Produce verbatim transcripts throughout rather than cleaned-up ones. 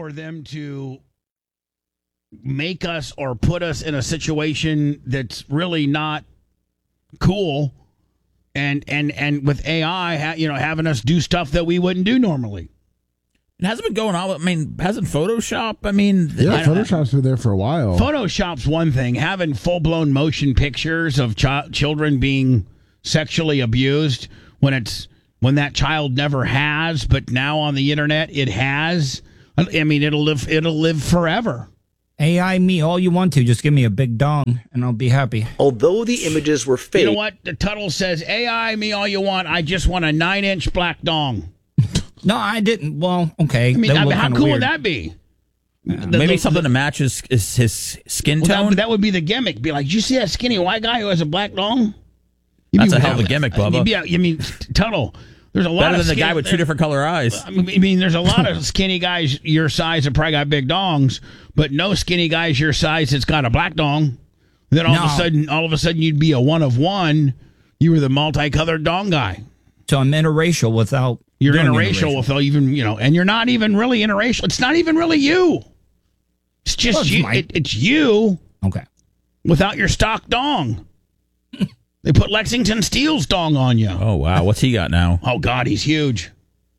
for them to make us or put us in a situation that's really not cool, and and and with A I, you know, having us do stuff that we wouldn't do normally. It hasn't been going on. I mean, hasn't Photoshop? I mean, yeah, I, Photoshop's been there for a while. Photoshop's one thing. Having full-blown motion pictures of ch- children being sexually abused when it's when that child never has, but now on the internet it has. I mean, it'll live. It'll live forever. A I me all you want to. Just give me a big dong, and I'll be happy. Although the images were fake. You know what? The Tuttle says, A I me all you want. I just want a nine-inch black dong. No, I didn't. Well, okay. I mean, I mean how cool weird. would that be? Uh, the, maybe the, something the, to match his, his, his skin well, tone? That, that would be the gimmick. Be like, did you see that skinny white guy who has a black dong? You That's mean, a hell of a gimmick, Bubba. Yeah, you mean, Tuttle, there's a lot Better of than the skinny, guy with two different color eyes. I mean, there's a lot of skinny guys your size that probably got big dongs, but no skinny guys your size that's got a black dong. Then all no. of a sudden, all of a sudden, you'd be a one of one. You were the multicolored dong guy. So I'm interracial without. You're doing interracial, without even, you know, and you're not even really interracial. It's not even really you. It's just well, it's you. my... It, it's you. Okay. Without your stock dong. They put Lexington Steel's dong on you. Oh, wow. What's he got now? Oh, God, he's huge.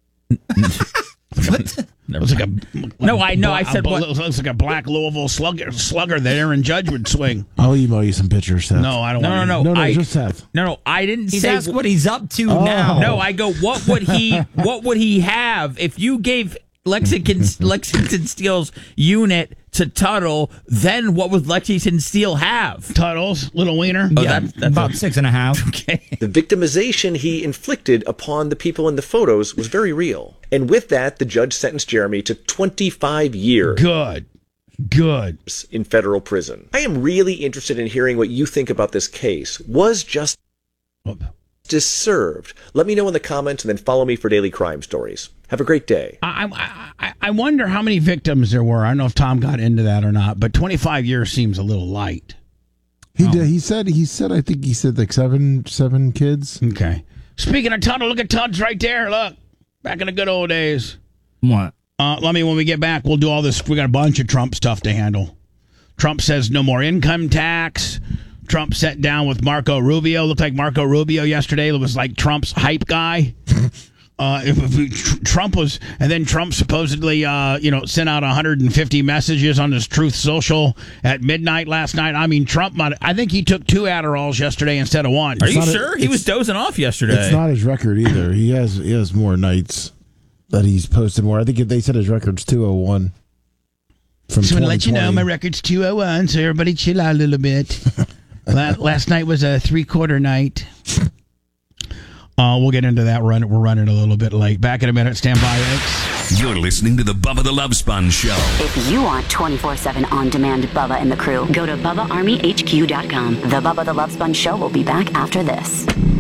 What? Looks like a no, I know. I said a, what? Looks like a black Louisville slugger, slugger that Aaron Judge would swing. I'll email you some pictures, Seth. No, I don't. No, want no, to. no. no, no, I, just Seth. No, no. I didn't He's say asked what he's up to Oh. now. No, I go. What would he? What would he have if you gave Lexington Lexington Steel's unit to Tuttle? Then what would Lexington Steel have? Tuttles, little wiener. Oh, Yeah, that, that's about a, six and a half. okay. The victimization he inflicted upon the people in the photos was very real. And with that, the judge sentenced Jeremy to twenty-five years Good. Good. in federal prison. I am really interested in hearing what you think about this case. Was justice served? Let me know in the comments and then follow me for daily crime stories. Have a great day. I, I I wonder how many victims there were. I don't know if Tom got into that or not, but twenty-five years seems a little light. He Oh. did. He said. He said. I think he said like seven, seven kids. Okay. Speaking of Tuttle, look at Tuds right there. Look, back in the good old days. What? Uh, let me, when we get back, we'll do all this. We got a bunch of Trump stuff to handle. Trump says no more income tax. Trump sat down with Marco Rubio. Looked like Marco Rubio yesterday. It was like Trump's hype guy. Uh, if, if we, tr- Trump was, and then Trump supposedly, uh, you know, sent out one hundred fifty messages on his Truth Social at midnight last night. I mean, Trump might, I think he took two Adderalls yesterday instead of one. Are you not a- sure? he was dozing off yesterday. It's not his record either. He has. He has more nights that he's posted more. I think they said his record's two oh one. From Just want to let you know twenty twenty. my record's two oh one, so everybody chill out a little bit. La- Last night was a three-quarter night. Uh, we'll get into that. Run. We're running a little bit late. Back in a minute. Stand by, X. You're listening to the Bubba the Love Sponge Show. If you want twenty-four seven on-demand Bubba and the crew, go to Bubba Army H Q dot com. The Bubba the Love Sponge Show will be back after this.